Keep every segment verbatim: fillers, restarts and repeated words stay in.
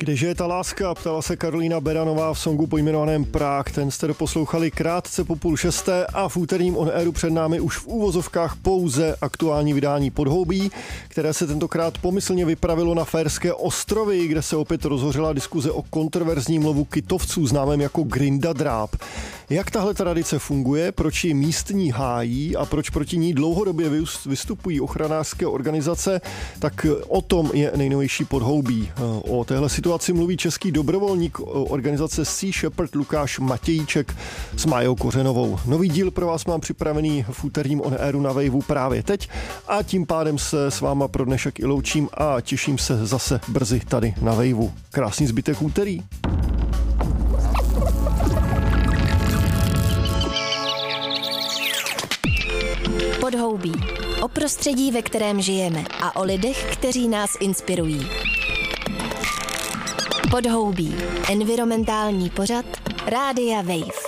Kdeže je ta láska? Ptala se Karolína Beranová v songu pojmenovaném Práh. Ten jste doposlouchali krátce po půl šesté a v úterním on airu před námi už v úvozovkách pouze aktuální vydání Podhoubí, které se tentokrát pomyslně vypravilo na Faerské ostrovy, kde se opět rozhořela diskuze o kontroverzním lovu kytovců známém jako grindadráp. Jak tahle tradice funguje, proč ji místní hájí a proč proti ní dlouhodobě vystupují ochranářské organizace, tak o tom je nejnovější Podhoubí. O téhle situaci mluví český dobrovolník organizace Sea Shepherd Lukáš Matějíček s Májou Kořenovou. Nový díl pro vás mám připravený v úterním on airu na Waveu právě teď a tím pádem se s váma pro dnešek i loučím a těším se zase brzy tady na Waveu. Krásný zbytek úterý. Podhoubí. O prostředí, ve kterém žijeme a o lidech, kteří nás inspirují. Podhoubí. Environmentální pořad Rádia Wave.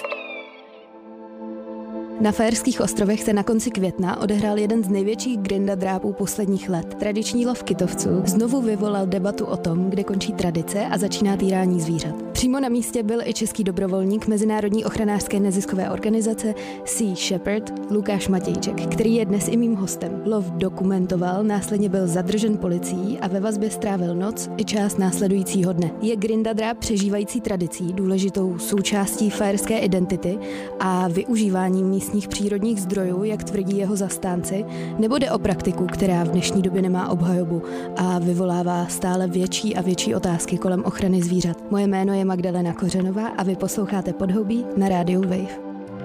Na Faerských ostrovech se na konci května odehrál jeden z největších grindadrápů posledních let. Tradiční lov kytovců znovu vyvolal debatu o tom, kde končí tradice a začíná týrání zvířat. Přímo na místě byl i český dobrovolník mezinárodní ochranářské neziskové organizace Sea Shepherd Lukáš Matějček, který je dnes i mým hostem. Lov dokumentoval, následně byl zadržen policií a ve vazbě strávil noc i část následujícího dne. Je grindadráp přežívající tradicí, důležitou součástí faerské identity a využívání místních přírodních zdrojů, jak tvrdí jeho zastánci, nebo jde o praktiku, která v dnešní době nemá obhajobu a vyvolává stále větší a větší otázky kolem ochrany zvířat. Moje jméno je Magdalena Kořenová a vy posloucháte Podhoubí na rádiu Wave.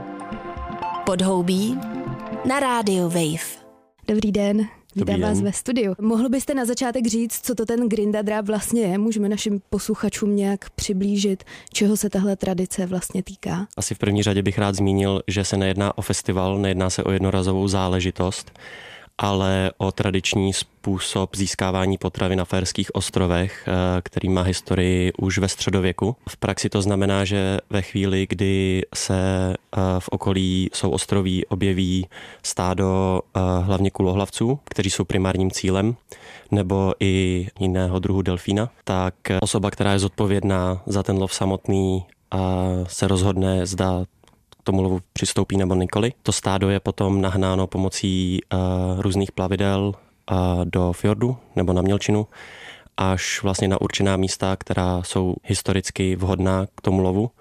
Podhoubí na rádiu Wave. Dobrý den. Dobrý Vítám den. vás ve studiu. Mohl byste na začátek říct, co to ten grindadráp vlastně je? Můžeme našim posluchačům nějak přiblížit, čeho se tahle tradice vlastně týká? Asi v první řadě bych rád zmínil, že se nejedná o festival, nejedná se o jednorazovou záležitost, ale o tradiční způsob získávání potravy na Faerských ostrovech, který má historii už ve středověku. V praxi to znamená, že ve chvíli, kdy se v okolí souostroví objeví stádo hlavně kulohlavců, kteří jsou primárním cílem, nebo i jiného druhu delfína, tak osoba, která je zodpovědná za ten lov samotný, se rozhodne, zda tomu lovu přistoupí nebo nikoli. To stádo je potom nahnáno pomocí uh, různých plavidel uh, do fjordu nebo na mělčinu až vlastně na určená místa, která jsou historicky vhodná k tomu lovu.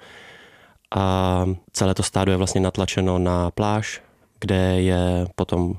A celé to stádo je vlastně natlačeno na pláž, kde je potom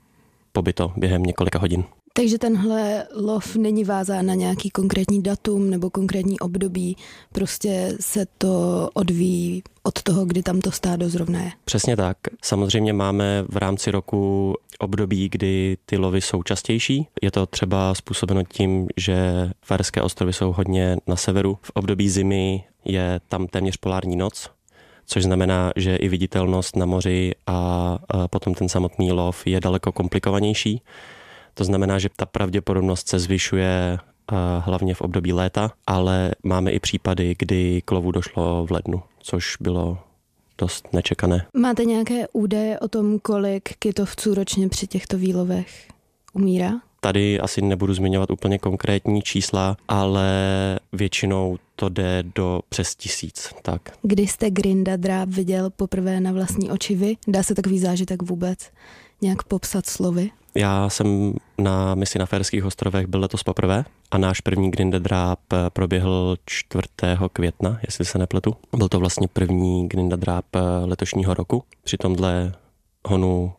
pobyto během několika hodin. Takže tenhle lov není vázán na nějaký konkrétní datum nebo konkrétní období, prostě se to odvíjí od toho, kdy tam to stádo zrovna je. Přesně tak. Samozřejmě máme v rámci roku období, kdy ty lovy jsou častější. Je to třeba způsobeno tím, že Faerské ostrovy jsou hodně na severu. V období zimy je tam téměř polární noc, což znamená, že i viditelnost na moři a potom ten samotný lov je daleko komplikovanější. To znamená, že ta pravděpodobnost se zvyšuje hlavně v období léta, ale máme i případy, kdy k lovu došlo v lednu, což bylo dost nečekané. Máte nějaké údaje o tom, kolik kytovců ročně při těchto výlovech umírá? Tady asi nebudu zmiňovat úplně konkrétní čísla, ale většinou to jde do přes tisíc. Tak. Kdy jste grindadráp viděl poprvé na vlastní oči vy? Dá se takový zážitek vůbec nějak popsat slovy? Já jsem na misi na Faerských ostrovech byl letos poprvé a náš první grindadráp proběhl čtvrtého května, jestli se nepletu. Byl to vlastně první grindadráp letošního roku. Při tomhle honu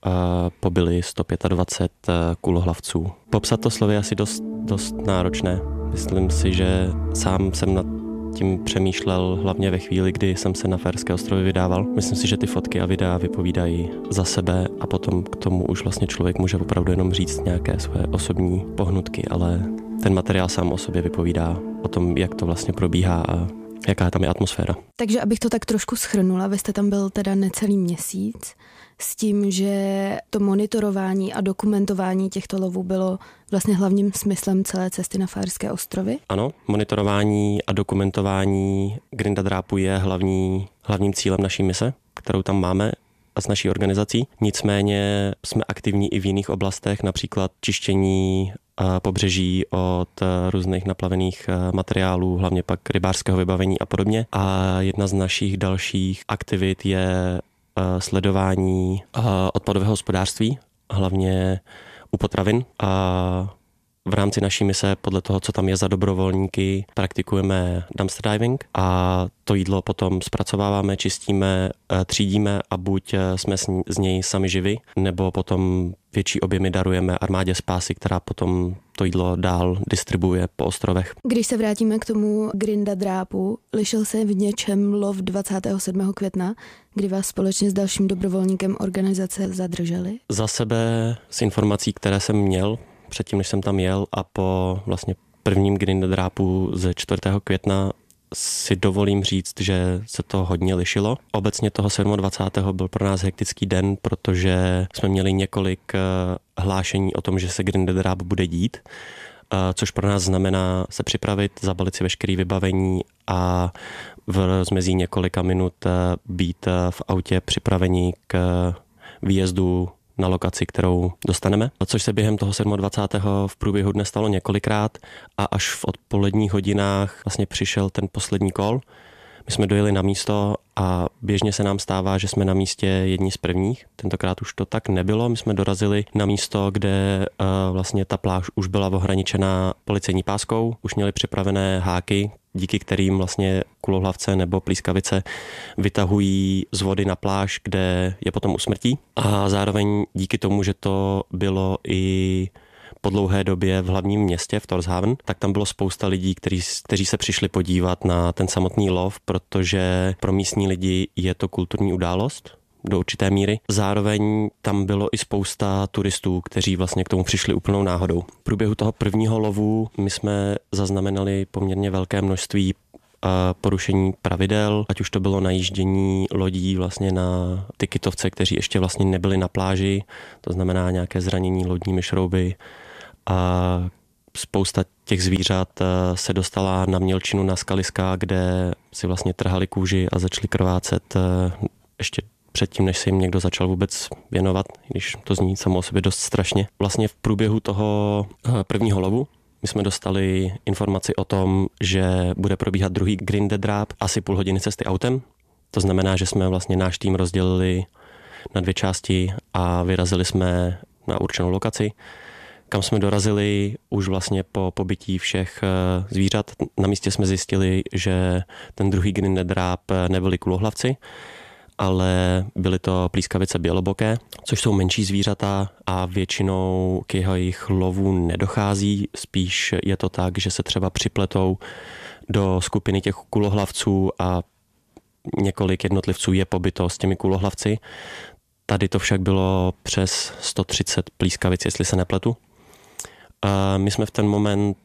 pobili sto dvacet pět kulohlavců. Popsat to slovy je asi dost, dost náročné. Myslím si, že sám jsem nad tím přemýšlel hlavně ve chvíli, kdy jsem se na Faerské ostrovy vydával. Myslím si, že ty fotky a videa vypovídají za sebe a potom k tomu už vlastně člověk může opravdu jenom říct nějaké své osobní pohnutky, ale ten materiál sám o sobě vypovídá o tom, jak to vlastně probíhá a jaká tam je atmosféra. Takže abych to tak trošku shrnula, vy jste tam byl teda necelý měsíc s tím, že to monitorování a dokumentování těchto lovů bylo vlastně hlavním smyslem celé cesty na Faerské ostrovy? Ano, monitorování a dokumentování grindadrápu je hlavní, hlavním cílem naší mise, kterou tam máme. a s naší organizací. Nicméně jsme aktivní i v jiných oblastech, například čištění pobřeží od různých naplavených materiálů, hlavně pak rybářského vybavení a podobně. A jedna z našich dalších aktivit je sledování odpadového hospodářství, hlavně u potravin. A v rámci naší mise, podle toho, co tam je za dobrovolníky, praktikujeme dumpster diving a to jídlo potom zpracováváme, čistíme, třídíme a buď jsme z něj sami živi, nebo potom větší objemy darujeme armádě spásy, která potom to jídlo dál distribuuje po ostrovech. Když se vrátíme k tomu Grindadrápu, lišil se v něčem lov dvacátého sedmého května, kdy vás společně s dalším dobrovolníkem organizace zadrželi? Za sebe z informací, které jsem měl předtím, než jsem tam jel a po vlastně prvním Grindadrápu ze čtvrtého května si dovolím říct, že se to hodně lišilo. Obecně toho dvacátého sedmého byl pro nás hektický den, protože jsme měli několik hlášení o tom, že se Grindadráp bude dít, což pro nás znamená se připravit, zabalit si veškeré vybavení a v rozmezí několika minut být v autě připraveni k výjezdu na lokaci, kterou dostaneme. Což se během toho dvacátého sedmého v průběhu dne stalo několikrát a až v odpoledních hodinách vlastně přišel ten poslední kol. My jsme dojeli na místo a běžně se nám stává, že jsme na místě jedni z prvních. Tentokrát už to tak nebylo. My jsme dorazili na místo, kde uh, vlastně ta pláž už byla ohraničená policejní páskou, už měli připravené háky, díky kterým vlastně kulohlavce nebo plískavice vytahují z vody na pláž, kde je potom usmrtí. A zároveň díky tomu, že to bylo i po dlouhé době v hlavním městě v Tórshavn, tak tam bylo spousta lidí, kteří, kteří se přišli podívat na ten samotný lov, protože pro místní lidi je to kulturní událost do určité míry. Zároveň tam bylo i spousta turistů, kteří vlastně k tomu přišli úplnou náhodou. V průběhu toho prvního lovu my jsme zaznamenali poměrně velké množství porušení pravidel, ať už to bylo najíždění lodí vlastně na ty kytovce, kteří ještě vlastně nebyli na pláži, to znamená nějaké zranění lodními šrouby a spousta těch zvířat se dostala na mělčinu, na skaliska, kde si vlastně trhali kůži a začali krvácet ještě předtím, než se jim někdo začal vůbec věnovat, když to zní samo o sobě dost strašně. Vlastně v průběhu toho prvního lovu my jsme dostali informaci o tom, že bude probíhat druhý Grindadráp asi půl hodiny cesty autem. To znamená, že jsme vlastně náš tým rozdělili na dvě části a vyrazili jsme na určenou lokaci, kam jsme dorazili už vlastně po pobytí všech zvířat. Na místě jsme zjistili, že ten druhý Grindadráp nebyli kulohlavci, ale byly to plískavice běloboké, což jsou menší zvířata a většinou k jeho jejich lovu nedochází. Spíš je to tak, že se třeba připletou do skupiny těch kulohlavců a několik jednotlivců je pobyto s těmi kulohlavci. Tady to však bylo přes sto třicet plískavic, jestli se nepletu. A my jsme v ten moment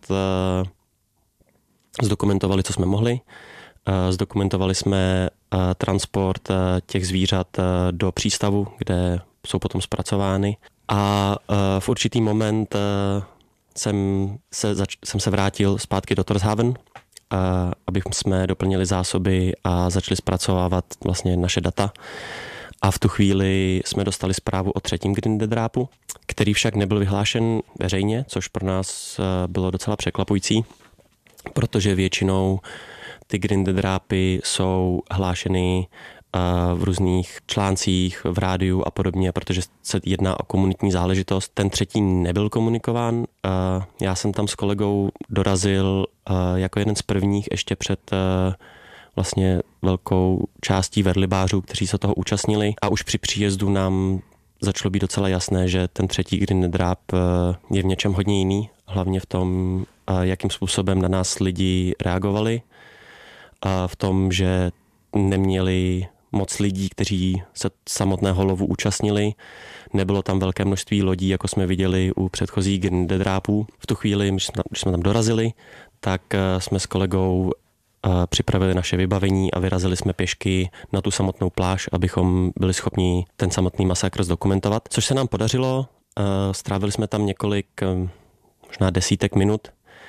zdokumentovali, co jsme mohli. Zdokumentovali jsme transport těch zvířat do přístavu, kde jsou potom zpracovány. A v určitý moment jsem se, zač- jsem se vrátil zpátky do Tórshavn, aby jsme doplnili zásoby a začali zpracovávat vlastně naše data. A v tu chvíli jsme dostali zprávu o třetím Grindadrápu, který však nebyl vyhlášen veřejně, což pro nás bylo docela překvapující, protože většinou ty Grindadrápy jsou hlášeny v různých článcích, v rádiu a podobně, protože se jedná o komunitní záležitost. Ten třetí nebyl komunikován. Já jsem tam s kolegou dorazil jako jeden z prvních ještě před vlastně velkou částí velrybářů, kteří se toho účastnili a už při příjezdu nám začalo být docela jasné, že ten třetí Grindadráp je v něčem hodně jiný, hlavně v tom, jakým způsobem na nás lidi reagovali, a v tom, že neměli moc lidí, kteří se samotného lovu účastnili. Nebylo tam velké množství lodí, jako jsme viděli u předchozích Grindadrápů. V tu chvíli, když jsme tam dorazili, tak jsme s kolegou připravili naše vybavení a vyrazili jsme pěšky na tu samotnou pláž, abychom byli schopni ten samotný masakr zdokumentovat. Což se nám podařilo. Strávili jsme tam několik, možná desítek minut.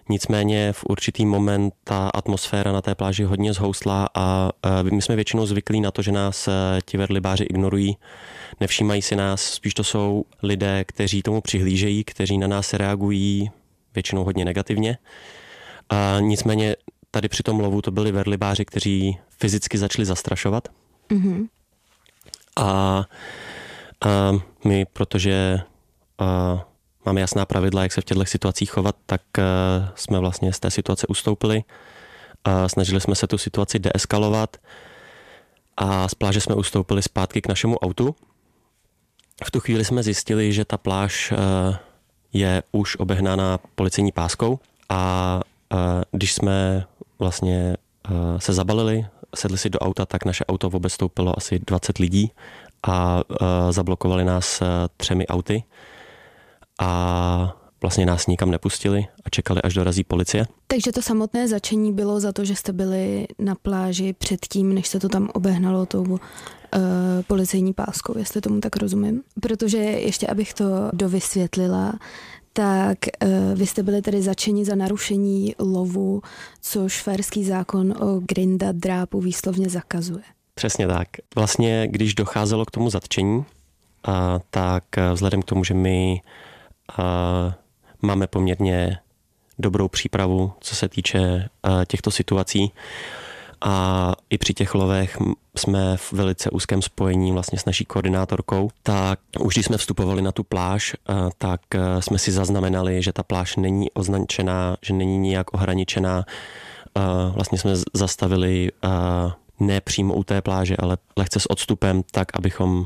Nicméně v určitý moment ta atmosféra na té pláži hodně zhoustla a my jsme většinou zvyklí na to, že nás ti velrybáři ignorují, nevšímají si nás, spíš to jsou lidé, kteří tomu přihlížejí, kteří na nás reagují většinou hodně negativně. A nicméně tady při tom lovu to byli velrybáři, kteří fyzicky začali zastrašovat. Mm-hmm. A, a my, protože a, máme jasná pravidla, jak se v těchto situacích chovat, tak a, jsme vlastně z té situace ustoupili. A snažili jsme se tu situaci deeskalovat a z pláže jsme ustoupili zpátky k našemu autu. V tu chvíli jsme zjistili, že ta pláž a, je už obehnána policejní páskou a, a když jsme vlastně a, se zabalili, sedli si do auta, tak naše auto vůbec stoupilo asi dvacet lidí a a zablokovali nás třemi auty a vlastně nás nikam nepustili a čekali, až dorazí policie. Takže to samotné začení bylo za to, že jste byli na pláži předtím, než se to tam obehnalo tou uh, policejní páskou, jestli tomu tak rozumím. Protože ještě, abych to dovysvětlila, tak uh, vy jste byli tedy začeni za narušení lovu, což faerský zákon o grinda drápu výslovně zakazuje. Přesně tak. Vlastně, když docházelo k tomu zatčení, uh, tak vzhledem k tomu, že my uh, máme poměrně dobrou přípravu, co se týče uh, těchto situací, a i při těch lovech jsme v velice úzkém spojení vlastně s naší koordinátorkou, tak už když jsme vstupovali na tu pláž, tak jsme si zaznamenali, že ta pláž není označená, že není nijak ohraničená. Vlastně jsme zastavili ne přímo u té pláže, ale lehce s odstupem, tak abychom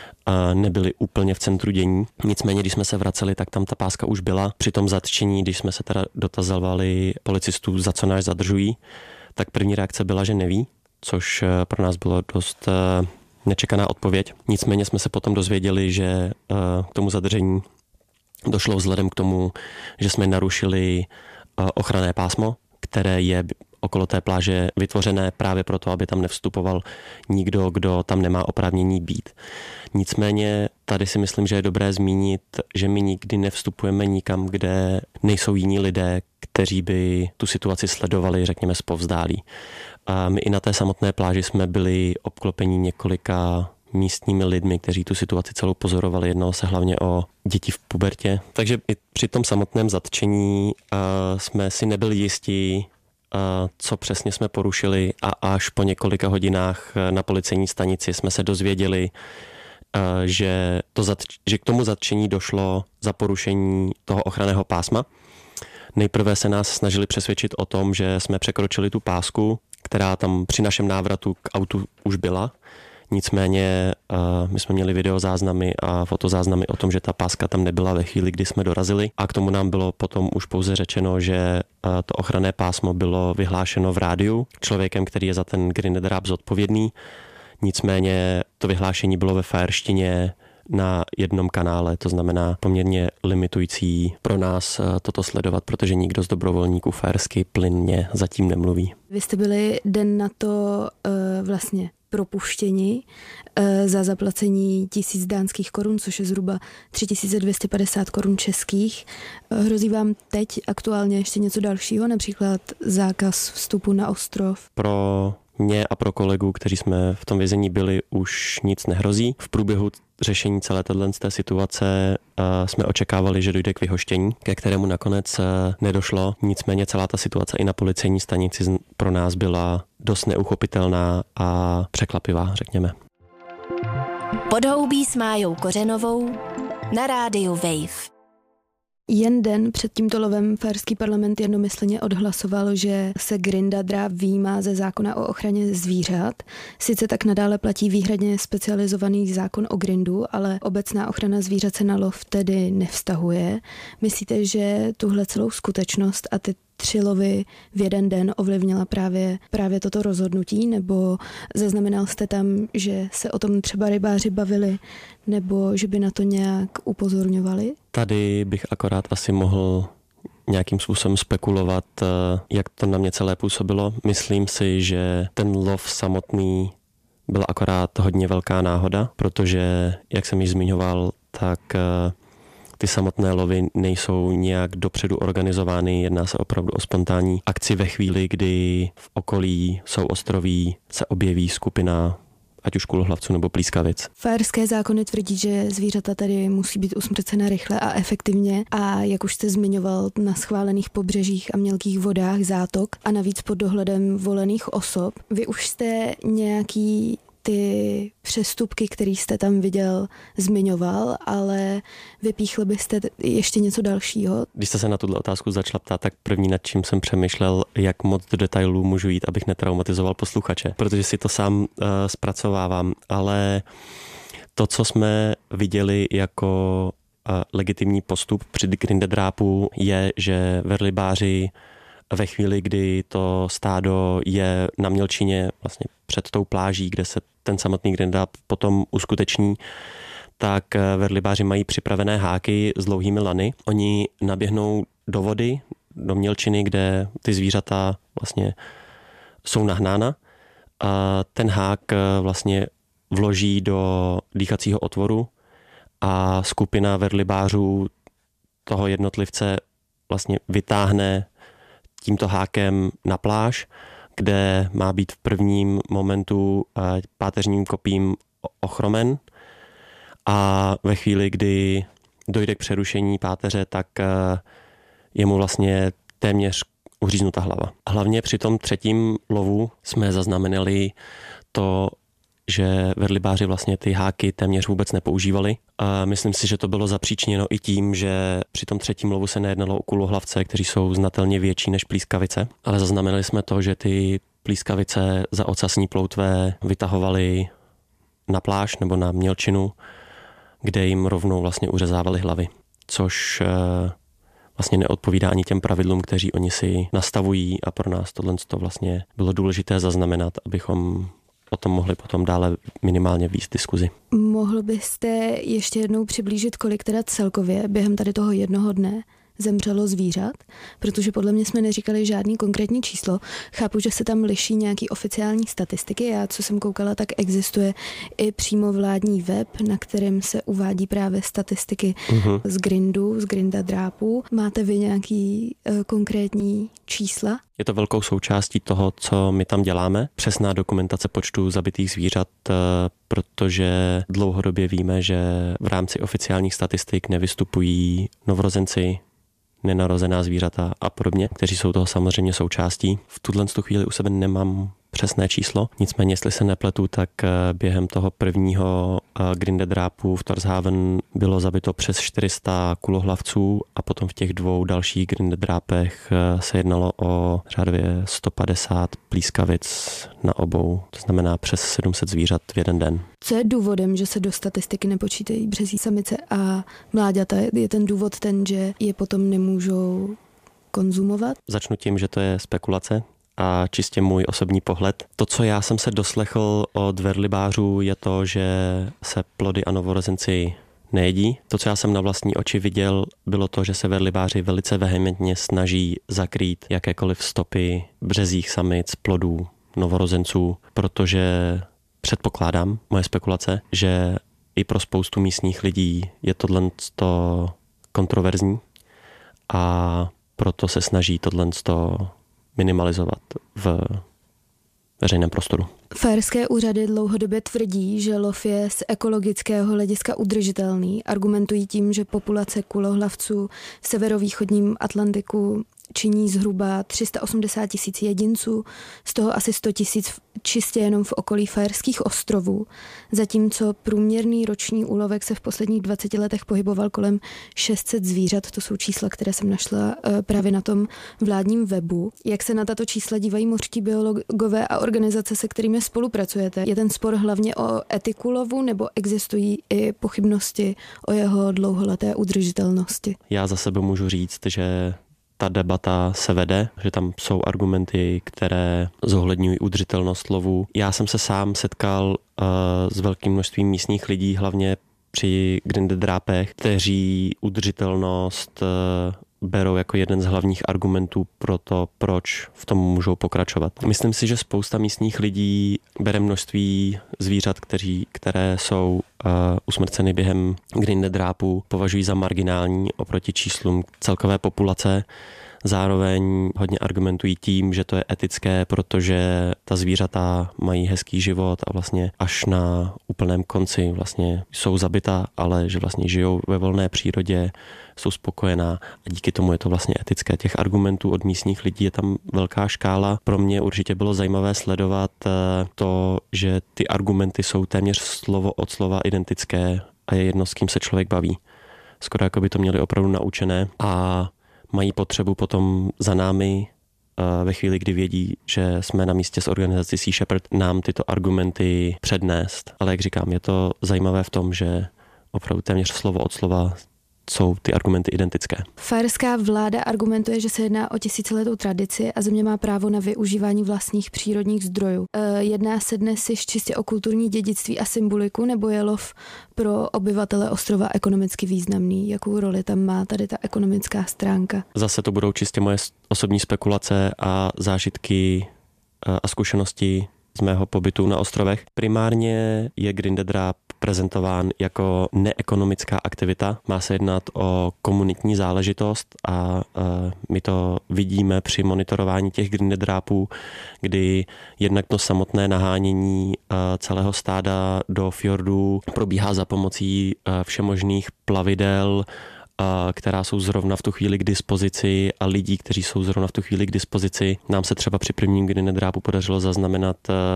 nebyli úplně v centru dění. Nicméně, když jsme se vraceli, tak tam ta páska už byla. Při tom zatčení, když jsme se teda dotazovali policistů, za co nás zadržují, tak první reakce byla, že neví, což pro nás bylo dost nečekaná odpověď. Nicméně jsme se potom dozvěděli, že k tomu zadržení došlo vzhledem k tomu, že jsme narušili ochranné pásmo, které je okolo té pláže vytvořené právě proto, aby tam nevstupoval nikdo, kdo tam nemá oprávnění být. Nicméně tady si myslím, že je dobré zmínit, že my nikdy nevstupujeme nikam, kde nejsou jiní lidé, kteří by tu situaci sledovali, řekněme, zpovzdálí. A my i na té samotné pláži jsme byli obklopeni několika místními lidmi, kteří tu situaci celou pozorovali. Jednalo se hlavně o děti v pubertě. Takže i při tom samotném zatčení uh, jsme si nebyli jistí, uh, co přesně jsme porušili, a až po několika hodinách na policejní stanici jsme se dozvěděli, uh, že, to zatč- že k tomu zatčení došlo za porušení toho ochranného pásma. Nejprve se nás snažili přesvědčit o tom, že jsme překročili tu pásku, která tam při našem návratu k autu už byla. Nicméně uh, my jsme měli videozáznamy a fotozáznamy o tom, že ta páska tam nebyla ve chvíli, kdy jsme dorazili, a k tomu nám bylo potom už pouze řečeno, že uh, to ochranné pásmo bylo vyhlášeno v rádiu člověkem, který je za ten grind dráp zodpovědný. Nicméně to vyhlášení bylo ve faerštině na jednom kanále, to znamená poměrně limitující pro nás toto sledovat, protože nikdo z dobrovolníků faersky plynně zatím nemluví. Vy jste byli den na to uh, vlastně propuštěni uh, za zaplacení tisíc dánských korun, což je zhruba tři tisíce dvě stě padesát korun českých. Uh, hrozí vám teď aktuálně ještě něco dalšího, například zákaz vstupu na ostrov? Pro mě a pro kolegů, kteří jsme v tom vězení byli, už nic nehrozí. V průběhu řešení celé této situace uh, jsme očekávali, že dojde k vyhoštění, ke kterému nakonec uh, nedošlo. Nicméně celá ta situace i na policejní stanici pro nás byla dost neuchopitelná a překvapivá, řekněme. Podhoubí s Májou Kořenovou na rádiu Wave. Jen den před tímto lovem faerský parlament jednomyslně odhlasoval, že se grinda dráp vyjímá ze zákona o ochraně zvířat. Sice tak nadále platí výhradně specializovaný zákon o grindu, ale obecná ochrana zvířat se na lov tedy nevztahuje. Myslíte, že tuhle celou skutečnost a ty tři lovy v jeden den ovlivnila právě, právě toto rozhodnutí, nebo zaznamenal jste tam, že se o tom třeba rybáři bavili, nebo že by na to nějak upozorňovali? Tady bych akorát asi mohl nějakým způsobem spekulovat, jak to na mě celé působilo. Myslím si, že ten lov samotný byl akorát hodně velká náhoda, protože, jak jsem již zmiňoval, tak ty samotné lovy nejsou nějak dopředu organizovány, jedná se opravdu o spontánní akci ve chvíli, kdy v okolí jsou ostroví, se objeví skupina ať už kulohlavců nebo plískavic. Faerské zákony tvrdí, že zvířata tady musí být usmrcena rychle a efektivně a jak už jste zmiňoval, na schválených pobřežích a mělkých vodách zátok a navíc pod dohledem volených osob. Vy už jste nějaký ty přestupky, který jste tam viděl, zmiňoval, ale vypíchl byste ještě něco dalšího? Když jste se na tuto otázku začala ptát, tak první, nad čím jsem přemýšlel, jak moc do detailů můžu jít, abych netraumatizoval posluchače, protože si to sám uh, zpracovávám, ale to, co jsme viděli jako uh, legitimní postup při grindedrápu, je, že verlibáři ve chvíli, kdy to stádo je na mělčině, vlastně před tou pláží, kde se ten samotný grindedráp potom uskuteční, tak verlibáři mají připravené háky s dlouhými lany. Oni naběhnou do vody, do mělčiny, kde ty zvířata vlastně jsou nahnána. A ten hák vlastně vloží do dýchacího otvoru a skupina verlibářů toho jednotlivce vlastně vytáhne tímto hákem na pláž, kde má být v prvním momentu páteřním kopím ochromen a ve chvíli, kdy dojde k přerušení páteře, tak je mu vlastně téměř uříznuta hlava. Hlavně při tom třetím lovu jsme zaznamenali to, že verlibáři vlastně ty háky téměř vůbec nepoužívali. A myslím si, že to bylo zapříčiněno i tím, že při tom třetím lovu se nejednalo o kulohlavce, kteří jsou znatelně větší než plískavice, ale zaznamenali jsme to, že ty plískavice za ocasní ploutve vytahovali na pláž nebo na mělčinu, kde jim rovnou vlastně uřezávali hlavy, což vlastně neodpovídá ani těm pravidlům, kteří oni si nastavují a pro nás tohle to vlastně bylo důležité zaznamenat, abychom o tom mohli potom dále minimálně vést diskuzi. Mohl byste ještě jednou přiblížit, kolik teda celkově během tady toho jednoho dne zemřelo zvířat? Protože podle mě jsme neříkali žádný konkrétní číslo. Chápu, že se tam liší nějaký oficiální statistiky. Já, co jsem koukala, tak existuje i přímo vládní web, na kterém se uvádí právě statistiky uh-huh. z grindu, z grindadrápů. Máte vy nějaký uh, konkrétní čísla? Je to velkou součástí toho, co my tam děláme. Přesná dokumentace počtu zabitých zvířat, protože dlouhodobě víme, že v rámci oficiálních statistik nevystupují novorozenci, nenarozená zvířata a podobně, kteří jsou toho samozřejmě součástí. V tuhle chvíli u sebe nemám přesné číslo, nicméně jestli se nepletu, tak během toho prvního grindedrápu v Tórshavn bylo zabito přes čtyři sta kulohlavců a potom v těch dvou dalších grindedrápech se jednalo o řádově sto padesát plískavic na obou, to znamená přes sedm set zvířat v jeden den. Co je důvodem, že se do statistiky nepočítají březí samice a mláďata? Je ten důvod ten, že je potom nemůžou konzumovat? Začnu tím, že to je spekulace a čistě můj osobní pohled. To, co já jsem se doslechl od verlibářů, je to, že se plody a novorozenci nejedí. To, co já jsem na vlastní oči viděl, bylo to, že se verlibáři velice vehementně snaží zakrýt jakékoliv stopy březích samic, plodů, novorozenců, protože předpokládám, moje spekulace, že i pro spoustu místních lidí je tohle kontroverzní a proto se snaží tohle minimalizovat v veřejném prostoru. Faerské úřady dlouhodobě tvrdí, že lov je z ekologického hlediska udržitelný. Argumentují tím, že populace kulohlavců v severovýchodním Atlantiku činí zhruba tři sta osmdesát tisíc jedinců, z toho asi sto tisíc čistě jenom v okolí Faerských ostrovů, zatímco průměrný roční úlovek se v posledních dvaceti letech pohyboval kolem šest set zvířat. To jsou čísla, které jsem našla právě na tom vládním webu. Jak se na tato čísla dívají mořští biologové a organizace, se kterými spolupracujete? Je ten spor hlavně o etiku lovu, nebo existují i pochybnosti o jeho dlouholeté udržitelnosti? Já za sebe můžu říct, že ta debata se vede, že tam jsou argumenty, které zohledňují udržitelnost lovu. Já jsem se sám setkal uh, s velkým množstvím místních lidí, hlavně při grindedrápech, kteří udržitelnost uh, berou jako jeden z hlavních argumentů pro to, proč v tom můžou pokračovat. Myslím si, že spousta místních lidí bere množství zvířat, kteří, které jsou uh, usmrceny během grindedrápu, považují za marginální oproti číslům celkové populace. Zároveň hodně argumentují tím, že to je etické, protože ta zvířata mají hezký život a vlastně až na úplném konci vlastně jsou zabita, ale že vlastně žijou ve volné přírodě, jsou spokojená a díky tomu je to vlastně etické. Těch argumentů od místních lidí je tam velká škála. Pro mě určitě bylo zajímavé sledovat to, že ty argumenty jsou téměř slovo od slova identické a je jedno, s kým se člověk baví. Skoro jako by to měli opravdu naučené a mají potřebu potom za námi ve chvíli, kdy vědí, že jsme na místě s organizací Sea Shepherd, nám tyto argumenty přednést. Ale jak říkám, je to zajímavé v tom, že opravdu téměř slovo od slova jsou ty argumenty identické. Faerská vláda argumentuje, že se jedná o tisíciletou tradici a země má právo na využívání vlastních přírodních zdrojů. E, jedná se dnes již čistě o kulturní dědictví a symboliku, nebo je lov pro obyvatele ostrova ekonomicky významný? Jakou roli tam má tady ta ekonomická stránka? Zase to budou čistě moje osobní spekulace a zážitky a zkušenosti z mého pobytu na ostrovech. Primárně je grindedráp prezentován jako neekonomická aktivita. Má se jednat o komunitní záležitost a my to vidíme při monitorování těch grindedrápů, kdy jednak to samotné nahánění celého stáda do fjordů probíhá za pomocí všemožných plavidel, která jsou zrovna v tu chvíli k dispozici a lidí, kteří jsou zrovna v tu chvíli k dispozici. Nám se třeba při prvním grindedrápu podařilo zaznamenat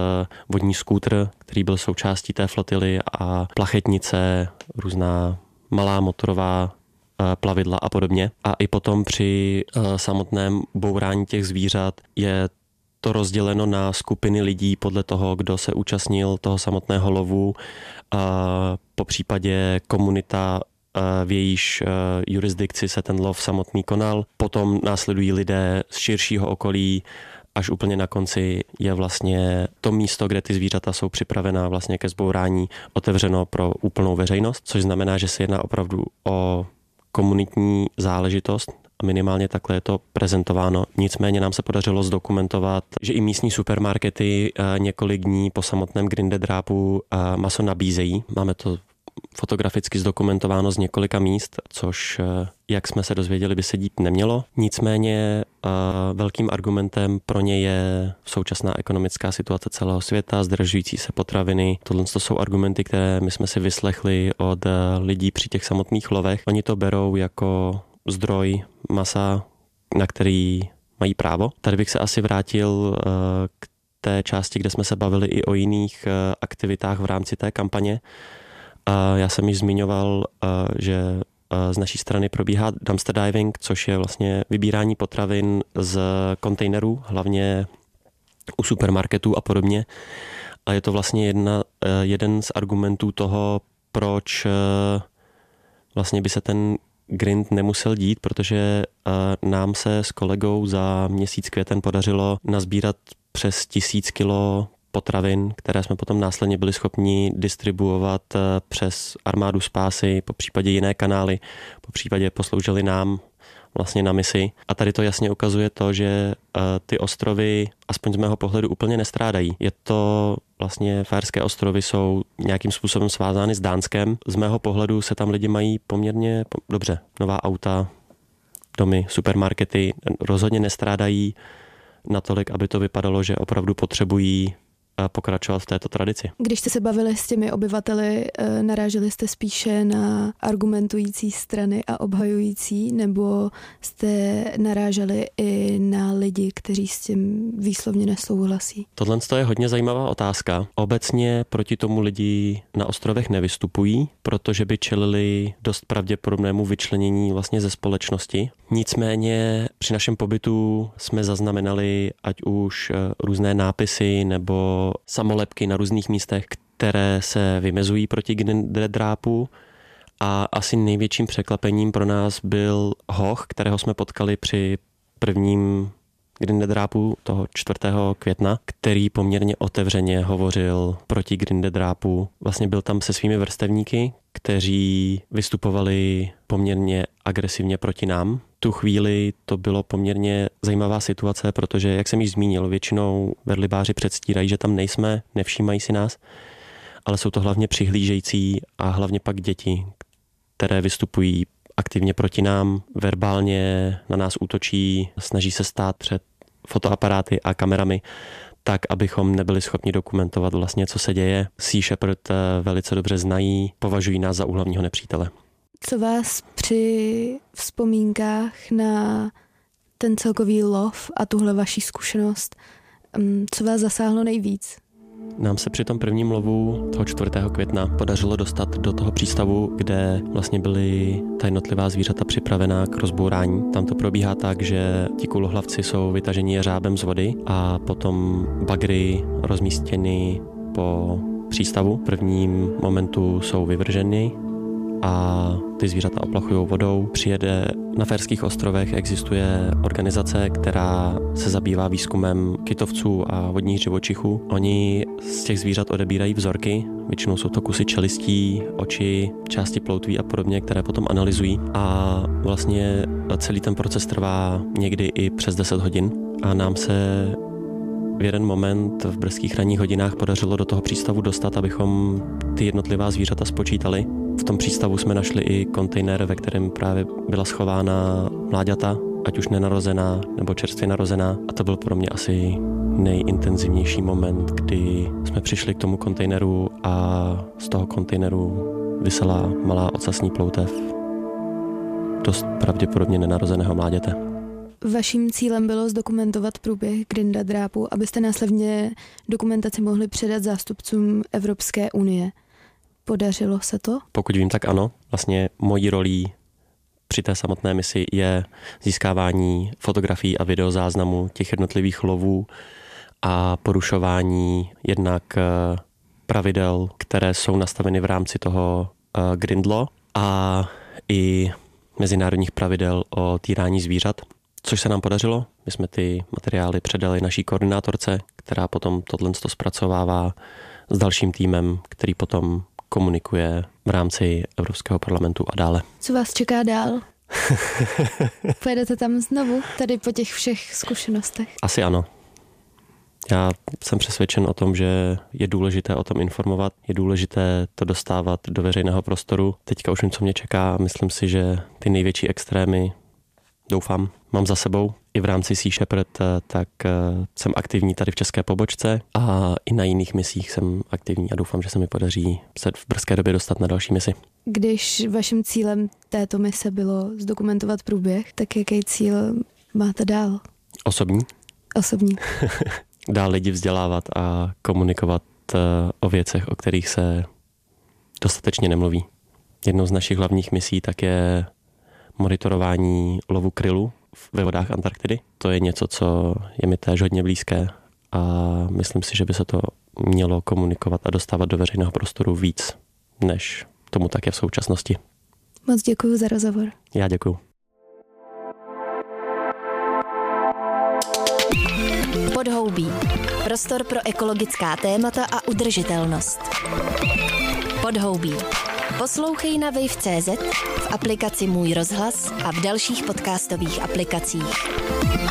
vodní skútr, který byl součástí té flotily a plachetnice, různá malá motorová plavidla a podobně. A i potom při samotném bourání těch zvířat je to rozděleno na skupiny lidí podle toho, kdo se účastnil toho samotného lovu, po případě komunita, v jejíž jurisdikci se ten lov samotný konal. Potom následují lidé z širšího okolí, až úplně na konci je vlastně to místo, kde ty zvířata jsou připravená vlastně ke zbourání, otevřeno pro úplnou veřejnost, což znamená, že se jedná opravdu o komunitní záležitost. Minimálně takhle je to prezentováno. Nicméně nám se podařilo zdokumentovat, že i místní supermarkety několik dní po samotném grindedrápu maso nabízejí. Máme to fotograficky zdokumentováno z několika míst, což, jak jsme se dozvěděli, by se dít nemělo. Nicméně velkým argumentem pro ně je současná ekonomická situace celého světa, zdražující se potraviny. Tohle to jsou argumenty, které my jsme si vyslechli od lidí při těch samotných lovech. Oni to berou jako zdroj masa, na který mají právo. Tady bych se asi vrátil k té části, kde jsme se bavili i o jiných aktivitách v rámci té kampaně. Já jsem již zmiňoval, že z naší strany probíhá dumpster diving, což je vlastně vybírání potravin z kontejnerů, hlavně u supermarketů a podobně. A je to vlastně jedna, jeden z argumentů toho, proč vlastně by se ten grind nemusel dít, protože nám se s kolegou za měsíc květen podařilo nazbírat přes tisíc kilo potravin, které jsme potom následně byli schopni distribuovat přes armádu spásy, po případě jiné kanály, po případě posloužili nám vlastně na misi. A tady to jasně ukazuje to, že ty ostrovy, aspoň z mého pohledu, úplně nestrádají. Je to vlastně Faerské ostrovy jsou nějakým způsobem svázány s Dánskem. Z mého pohledu se tam lidi mají poměrně dobře. Nová auta, domy, supermarkety rozhodně nestrádají natolik, aby to vypadalo, že opravdu potřebují pokračovat v této tradici. Když jste se bavili s těmi obyvateli, naráželi jste spíše na argumentující strany a obhajující, nebo jste naráželi i na lidi, kteří s tím výslovně nesouhlasí? Tohle je hodně zajímavá otázka. Obecně proti tomu lidi na ostrovech nevystupují, protože by čelili dost pravděpodobnému vyčlenění vlastně ze společnosti. Nicméně při našem pobytu jsme zaznamenali ať už různé nápisy nebo samolepky na různých místech, které se vymezují proti grindedrápu a asi největším překvapením pro nás byl hoch, kterého jsme potkali při prvním Grindadrápu toho čtvrtého května, který poměrně otevřeně hovořil proti Grindadrápu. Vlastně byl tam se svými vrstevníky, kteří vystupovali poměrně agresivně proti nám. Tu chvíli to bylo poměrně zajímavá situace, protože, jak jsem již zmínil, většinou verlibáři předstírají, že tam nejsme, nevšímají si nás, ale jsou to hlavně přihlížející a hlavně pak děti, které vystupují aktivně proti nám, verbálně na nás útočí, snaží se stát před fotoaparáty a kamerami, tak, abychom nebyli schopni dokumentovat vlastně, co se děje. Sea Shepherd velice dobře znají, považují nás za úhlavního nepřítele. Co vás při vzpomínkách na ten celkový lov a tuhle vaši zkušenost, co vás zasáhlo nejvíc? Nám se při tom prvním lovu toho čtvrtého května podařilo dostat do toho přístavu, kde vlastně byly ta jednotlivá zvířata připravená k rozbourání. Tam to probíhá tak, že ti kulohlavci jsou vytaženi jeřábem z vody a potom bagry rozmístěny po přístavu. V prvním momentu jsou vyvrženy a ty zvířata oplachují vodou. Přijede na Férských ostrovech, existuje organizace, která se zabývá výzkumem kytovců a vodních živočichů. Oni z těch zvířat odebírají vzorky, většinou jsou to kusy čelistí, oči, části ploutví a podobně, které potom analyzují. A vlastně celý ten proces trvá někdy i přes deset hodin. A nám se v jeden moment v brzkých ranních hodinách podařilo do toho přístavu dostat, abychom ty jednotlivá zvířata spočítali. V tom přístavu jsme našli i kontejner, ve kterém právě byla schována mláďata, ať už nenarozená nebo čerstvě narozená. A to byl pro mě asi nejintenzivnější moment, kdy jsme přišli k tomu kontejneru a z toho kontejneru visela malá ocasní ploutev dost pravděpodobně nenarozeného mláděte. Vaším cílem bylo zdokumentovat průběh Grindadrápu, abyste následně dokumentaci mohli předat zástupcům Evropské unie. Podařilo se to? Pokud vím, tak ano. Vlastně mojí rolí při té samotné misi je získávání fotografií a videozáznamů těch jednotlivých lovů a porušování jednak pravidel, které jsou nastaveny v rámci toho Grindlaw a i mezinárodních pravidel o týrání zvířat, což se nám podařilo. My jsme ty materiály předali naší koordinátorce, která potom tohle zpracovává s dalším týmem, který potom komunikuje v rámci Evropského parlamentu a dále. Co vás čeká dál? Pojedete tam znovu, tady po těch všech zkušenostech? Asi ano. Já jsem přesvědčen o tom, že je důležité o tom informovat, je důležité to dostávat do veřejného prostoru. Teďka už vím, co mě čeká. Myslím si, že ty největší extrémy, doufám, mám za sebou. I v rámci Sea Shepherd, tak jsem aktivní tady v české pobočce a i na jiných misích jsem aktivní a doufám, že se mi podaří se v brzké době dostat na další misi. Když vaším cílem této mise bylo zdokumentovat průběh, tak jaký cíl máte dál? Osobní. Osobní. Dál lidi vzdělávat a komunikovat o věcech, o kterých se dostatečně nemluví. Jednou z našich hlavních misí tak je monitorování lovu krylu ve vodách Antarktidy. To je něco, co je mi též hodně blízké a myslím si, že by se to mělo komunikovat a dostávat do veřejného prostoru víc, než tomu tak je v současnosti. Moc děkuji za rozhovor. Já děkuji. Podhoubí. Prostor pro ekologická témata a udržitelnost. Podhoubí. Poslouchej na wave tečka cé zet, v aplikaci Můj rozhlas a v dalších podcastových aplikacích.